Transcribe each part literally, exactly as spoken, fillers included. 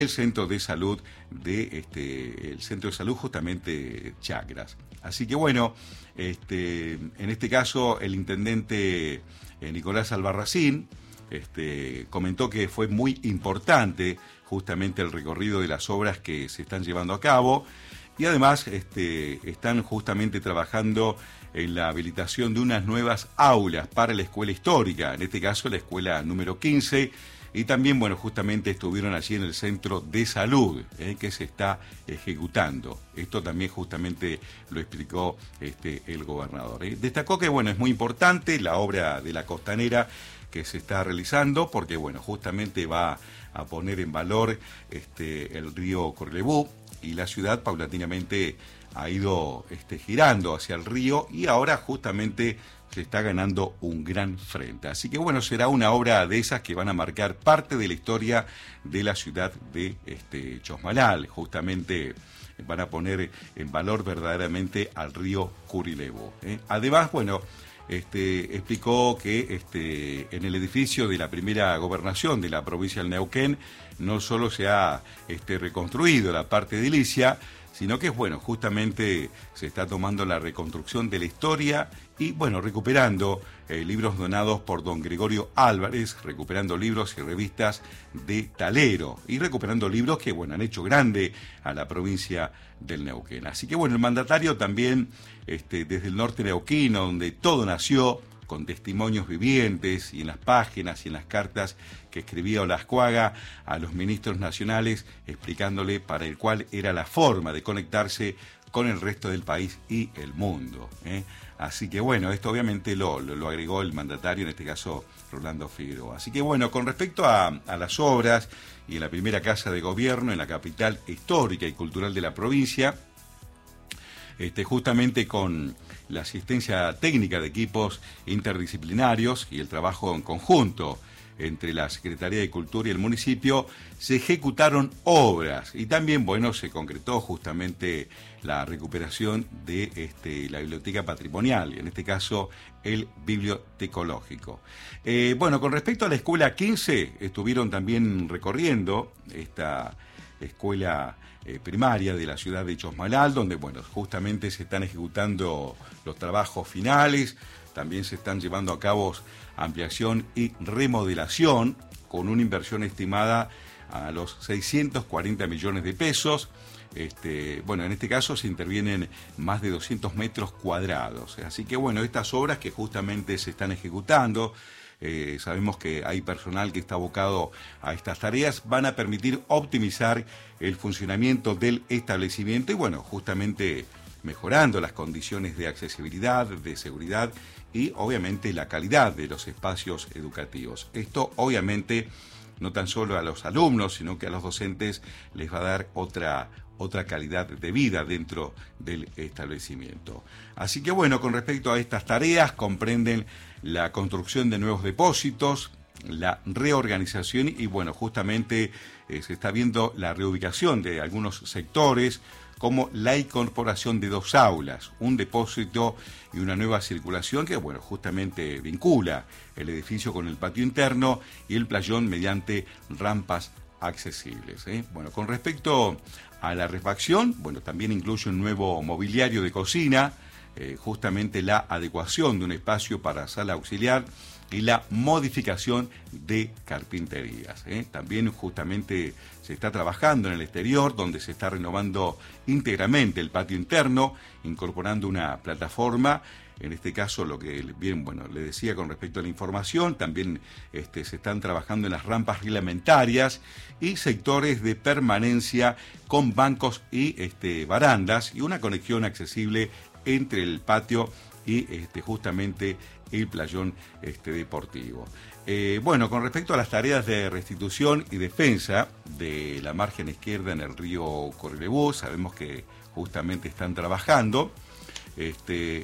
el centro de salud de este el centro de salud justamente Chacras. Así que bueno, este en este caso el intendente eh, Nicolás Albarracín este comentó que fue muy importante justamente el recorrido de las obras que se están llevando a cabo y además este están justamente trabajando en la habilitación de unas nuevas aulas para la escuela histórica, en este caso la escuela número quince. Y también, bueno, justamente estuvieron allí en el centro de salud, eh, que se está ejecutando. Esto también justamente lo explicó este, el gobernador. Eh. Destacó que, bueno, es muy importante la obra de la costanera que se está realizando, porque, bueno, justamente va a poner en valor este, el río Corlebuy y la ciudad paulatinamente ha ido este, girando hacia el río y ahora justamente se está ganando un gran frente. Así que bueno, será una obra de esas que van a marcar parte de la historia de la ciudad de este, Chosmalal. Justamente van a poner en valor verdaderamente al río Corlebuy. ¿eh? Además, bueno, este, explicó que este, en el edificio de la primera gobernación de la provincia del Neuquén no solo se ha este, reconstruido la parte edilicia, sino que, bueno, justamente se está tomando la reconstrucción de la historia y, bueno, recuperando eh, libros donados por don Gregorio Álvarez, recuperando libros y revistas de Talero y recuperando libros que, bueno, han hecho grande a la provincia del Neuquén. Así que, bueno, el mandatario también, este, desde el norte neuquino, donde todo nació, con testimonios vivientes y en las páginas y en las cartas que escribía Olascuaga a los ministros nacionales, explicándole para el cual era la forma de conectarse con el resto del país y el mundo. ¿eh? Así que bueno, esto obviamente lo, lo, lo agregó el mandatario, en este caso Rolando Figueroa. Así que bueno, con respecto a, a las obras y en la primera casa de gobierno en la capital histórica y cultural de la provincia, Este, justamente con la asistencia técnica de equipos interdisciplinarios y el trabajo en conjunto entre la Secretaría de Cultura y el municipio, se ejecutaron obras y también, bueno, se concretó justamente la recuperación de este, la biblioteca patrimonial, en este caso el bibliotecológico. Eh, bueno, con respecto a la escuela quince, estuvieron también recorriendo esta escuela eh, primaria de la ciudad de Chosmalal, donde, bueno, justamente se están ejecutando los trabajos finales, también se están llevando a cabo ampliación y remodelación, con una inversión estimada a los seiscientos cuarenta millones de pesos. Este, bueno, en este caso se intervienen más de doscientos metros cuadrados. Así que, bueno, estas obras que justamente se están ejecutando, Eh, sabemos que hay personal que está abocado a estas tareas, van a permitir optimizar el funcionamiento del establecimiento y, bueno, justamente mejorando las condiciones de accesibilidad, de seguridad y, obviamente, la calidad de los espacios educativos. Esto, obviamente, no tan solo a los alumnos, sino que a los docentes les va a dar otra otra calidad de vida dentro del establecimiento. Así que bueno, con respecto a estas tareas, comprenden la construcción de nuevos depósitos, la reorganización y bueno, justamente eh, se está viendo la reubicación de algunos sectores, como la incorporación de dos aulas, un depósito y una nueva circulación que, bueno, justamente vincula el edificio con el patio interno y el playón mediante rampas accesibles. ¿eh? Bueno, con respecto a la refacción, bueno, también incluye un nuevo mobiliario de cocina, eh, justamente la adecuación de un espacio para sala auxiliar y la modificación de carpinterías. ¿eh? También justamente se está trabajando en el exterior, donde se está renovando íntegramente el patio interno, incorporando una plataforma. En este caso, lo que bien, bueno, le decía con respecto a la información, también este, se están trabajando en las rampas reglamentarias y sectores de permanencia con bancos y este, barandas y una conexión accesible entre el patio y este, justamente el playón este, deportivo. Eh, bueno, con respecto a las tareas de restitución y defensa de la margen izquierda en el río Corlebuy, sabemos que justamente están trabajando. Este,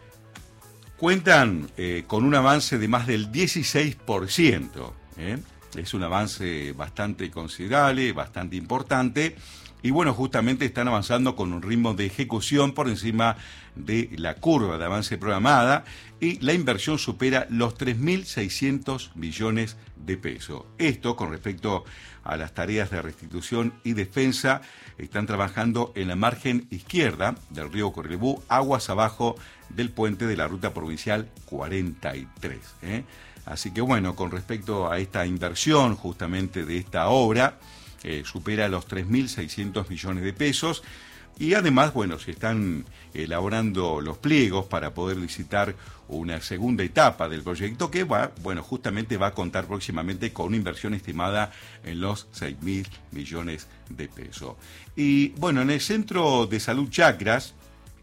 cuentan eh, con un avance de más del dieciséis por ciento. ¿eh? es un avance bastante considerable, bastante importante. Y bueno, justamente están avanzando con un ritmo de ejecución por encima de la curva de avance programada y la inversión supera los tres mil seiscientos millones de pesos. Esto con respecto a las tareas de restitución y defensa, están trabajando en la margen izquierda del río Correbú, aguas abajo del puente de la ruta provincial cuarenta y tres. ¿eh? Así que bueno, con respecto a esta inversión justamente de esta obra, Eh, supera los tres mil seiscientos millones de pesos y además, bueno, se están elaborando los pliegos para poder licitar una segunda etapa del proyecto que va, bueno, justamente va a contar próximamente con una inversión estimada en los seis mil millones de pesos. Y bueno, en el Centro de Salud Chacras,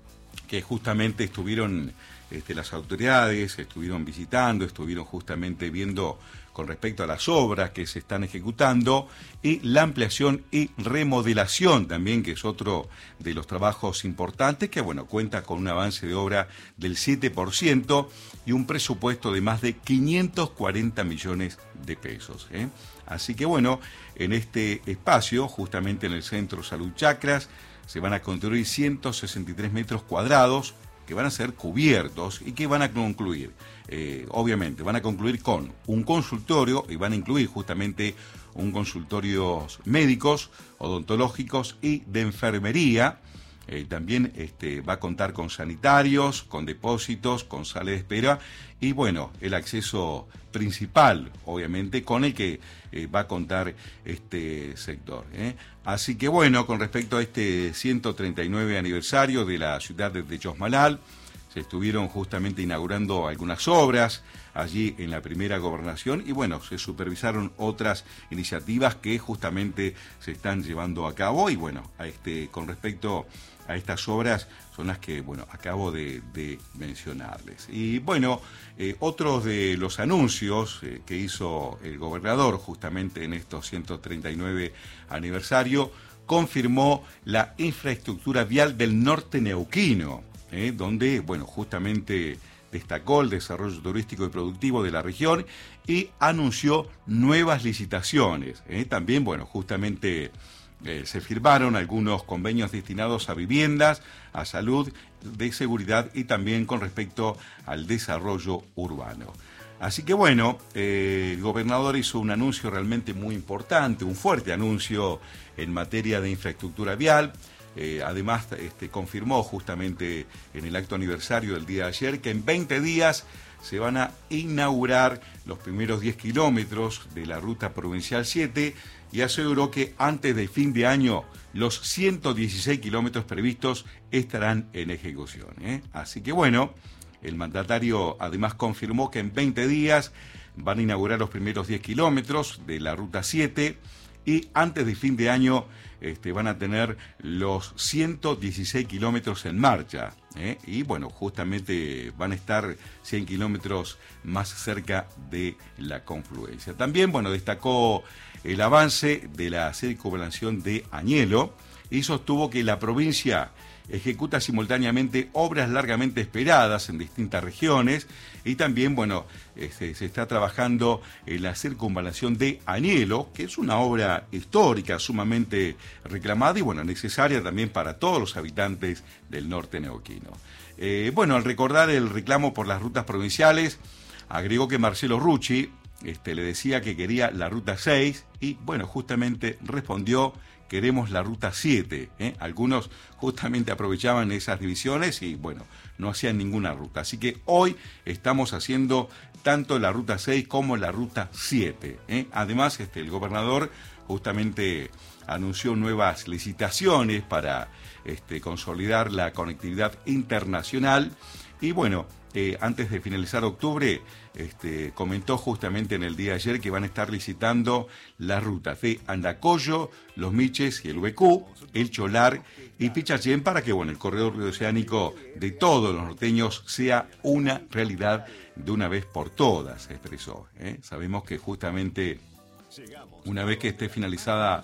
que justamente estuvieron este, las autoridades, estuvieron visitando, estuvieron justamente viendo con respecto a las obras que se están ejecutando y la ampliación y remodelación también, que es otro de los trabajos importantes, que bueno, cuenta con un avance de obra del siete por ciento y un presupuesto de más de quinientos cuarenta millones de pesos. ¿eh? Así que bueno, en este espacio, justamente en el Centro Salud Chacras, se van a construir ciento sesenta y tres metros cuadrados que van a ser cubiertos y que van a concluir, eh, obviamente, van a concluir con un consultorio y van a incluir justamente un consultorio médicos, odontológicos y de enfermería. Eh, también este, va a contar con sanitarios, con depósitos, con sala de espera y bueno, el acceso principal, obviamente, con el que eh, va a contar este sector. ¿eh? Así que bueno, con respecto a este ciento treinta y nueve aniversario de la ciudad de Chosmalal, se estuvieron justamente inaugurando algunas obras allí en la primera gobernación y bueno, se supervisaron otras iniciativas que justamente se están llevando a cabo y bueno, a este, con respecto a estas obras son las que, bueno, acabo de, de mencionarles. Y bueno, eh, otros de los anuncios eh, que hizo el gobernador justamente en estos ciento treinta y nueve aniversario, confirmó la infraestructura vial del norte neuquino, eh, donde, bueno, justamente destacó el desarrollo turístico y productivo de la región y anunció nuevas licitaciones. Eh. También, bueno, justamente eh, se firmaron algunos convenios destinados a viviendas, a salud, de seguridad y también con respecto al desarrollo urbano. Así que bueno, eh, el gobernador hizo un anuncio realmente muy importante, un fuerte anuncio en materia de infraestructura vial. Eh, además, este, confirmó justamente en el acto aniversario del día de ayer que en veinte días se van a inaugurar los primeros diez kilómetros de la ruta provincial siete y aseguró que antes del fin de año los ciento dieciséis kilómetros previstos estarán en ejecución. ¿eh? Así que bueno, el mandatario además confirmó que en veinte días van a inaugurar los primeros diez kilómetros de la ruta siete y antes de fin de año este, van a tener los ciento dieciséis kilómetros en marcha. ¿eh? Y bueno, justamente van a estar cien kilómetros más cerca de la confluencia. También, bueno, destacó el avance de la circunvalación de Añelo y sostuvo que la provincia ejecuta simultáneamente obras largamente esperadas en distintas regiones y también, bueno, este, se está trabajando en la circunvalación de Añelo, que es una obra histórica sumamente reclamada y, bueno, necesaria también para todos los habitantes del norte neuquino. Eh, bueno, al recordar el reclamo por las rutas provinciales, agregó que Marcelo Rucci este, le decía que quería la ruta seis y, bueno, justamente respondió: queremos la ruta siete. ¿eh? Algunos justamente aprovechaban esas divisiones y, bueno, no hacían ninguna ruta. Así que hoy estamos haciendo tanto la ruta seis como la ruta siete. ¿eh? Además, este, el gobernador justamente anunció nuevas licitaciones para este, consolidar la conectividad internacional. Y bueno, eh, antes de finalizar octubre, este, comentó justamente en el día de ayer que van a estar licitando las rutas de Andacollo, Los Miches y el U B Q, el Cholar y Pichachén para que, bueno, el corredor bioceánico de todos los norteños sea una realidad de una vez por todas, expresó. ¿eh? Sabemos que justamente una vez que esté finalizada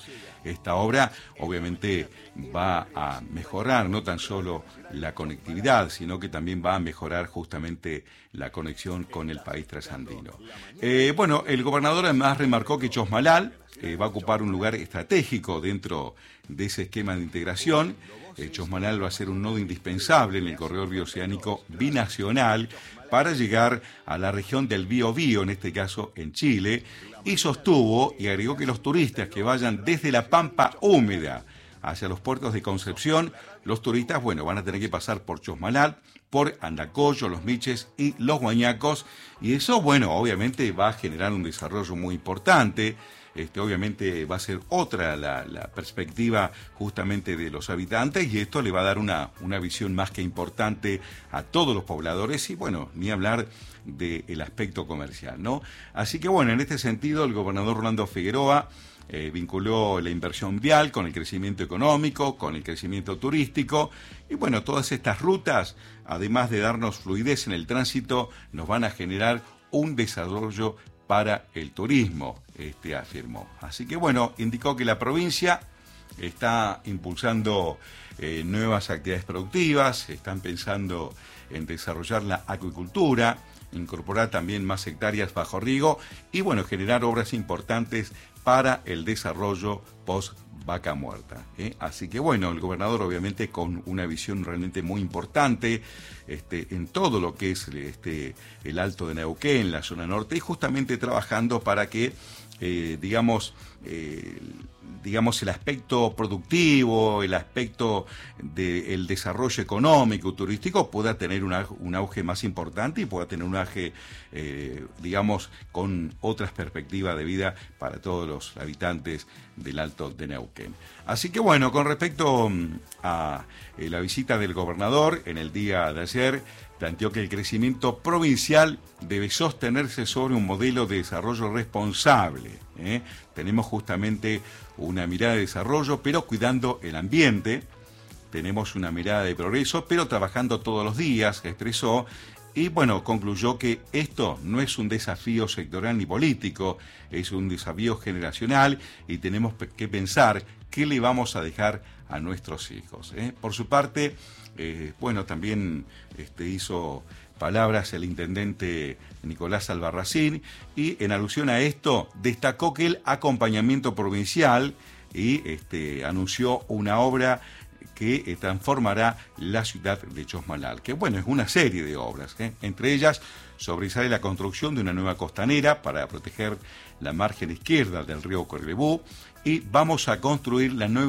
esta obra obviamente va a mejorar no tan solo la conectividad, sino que también va a mejorar justamente la conexión con el país trasandino. Eh, bueno, el gobernador además remarcó que Chosmalal eh, va a ocupar un lugar estratégico dentro de ese esquema de integración. Eh, Chosmalal va a ser un nodo indispensable en el corredor bioceánico binacional para llegar a la región del Biobío, en este caso en Chile, y sostuvo y agregó que los turistas que vayan desde la Pampa Húmeda hacia los puertos de Concepción, los turistas, bueno, van a tener que pasar por Chosmalal, por Andacollo, Los Miches y Los Guañacos, y eso, bueno, obviamente va a generar un desarrollo muy importante. Este, obviamente va a ser otra la, la perspectiva justamente de los habitantes, y esto le va a dar una, una visión más que importante a todos los pobladores, y bueno, ni hablar del aspecto comercial, ¿no? Así que bueno, en este sentido el gobernador Rolando Figueroa eh, vinculó la inversión vial con el crecimiento económico, con el crecimiento turístico, y bueno, todas estas rutas, además de darnos fluidez en el tránsito, nos van a generar un desarrollo para el turismo, este afirmó. Así que bueno, indicó que la provincia está impulsando eh, nuevas actividades productivas, están pensando en desarrollar la acuicultura, incorporar también más hectáreas bajo riego y bueno, generar obras importantes para el desarrollo post vaca muerta, ¿eh? Así que bueno, el gobernador obviamente con una visión realmente muy importante este, en todo lo que es este, el Alto de Neuquén, la zona norte, y justamente trabajando para que, eh, digamos, eh, digamos, el aspecto productivo, el aspecto del desarrollo económico, turístico, pueda tener una, un auge más importante y pueda tener un auge, eh, digamos, con otras perspectivas de vida para todos los habitantes del Alto de Neuquén. Así que bueno, con respecto a eh, la visita del gobernador en el día de ayer, planteó que el crecimiento provincial debe sostenerse sobre un modelo de desarrollo responsable. ¿eh? Tenemos justamente una mirada de desarrollo, pero cuidando el ambiente. Tenemos una mirada de progreso, pero trabajando todos los días, expresó. Y bueno, concluyó que esto no es un desafío sectorial ni político, es un desafío generacional y tenemos que pensar qué le vamos a dejar a nuestros hijos. ¿eh? Por su parte, eh, bueno, también este, hizo palabras el intendente Nicolás Albarracín y en alusión a esto destacó que el acompañamiento provincial y este, anunció una obra que eh, transformará la ciudad de Chosmalal, que bueno, es una serie de obras, ¿eh? Entre ellas sobresale la construcción de una nueva costanera para proteger la margen izquierda del río Correbú y vamos a construir la nueva